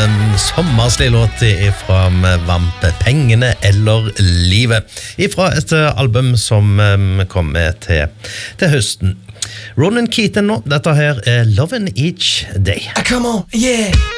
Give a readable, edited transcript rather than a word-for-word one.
sommerslig låt fra Vamp, Pengene eller Livet, fra et album som kommer til høsten. Ronan Keaton nå, dette her Lovin' Each Day. Come on, yeah!